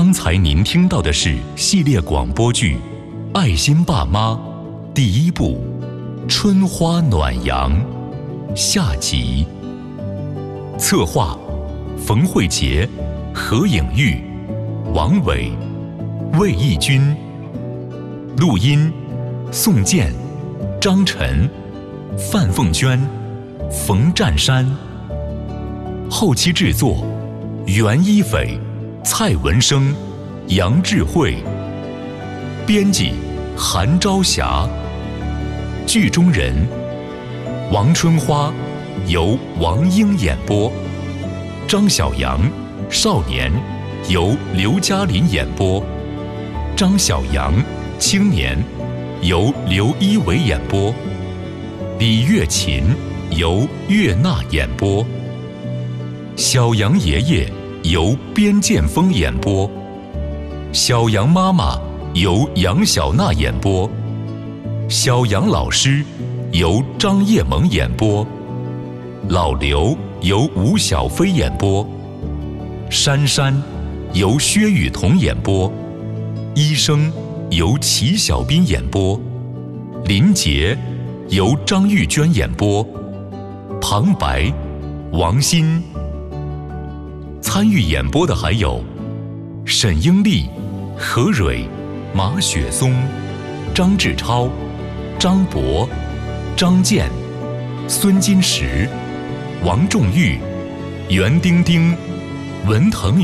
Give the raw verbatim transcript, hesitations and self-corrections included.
刚才您听到的是系列广播剧《爱心爸妈》第一部《春花暖阳》下集。策划：冯慧杰、何颖玉、王伟、魏义军。录音：宋健、张晨、范凤娟、冯占山。后期制作：袁一斐、蔡文生、杨智慧。编辑：韩朝霞。剧中人：王春花由王英演播，张小阳少年由刘嘉林演播，张小阳青年由刘一伟演播，李月琴由岳娜演播，小杨爷爷由边建峰演播，小杨妈妈由杨小娜演播，小杨老师由张叶萌演播，老刘由吴小飞演播，珊珊由薛雨桐演播，医生由齐小斌演播，林杰由张玉娟演播，旁白王鑫。参与演播的还有沈英丽、何蕊、马雪松、张志超、张博、张健、孙金石、王仲玉、袁丁丁、文腾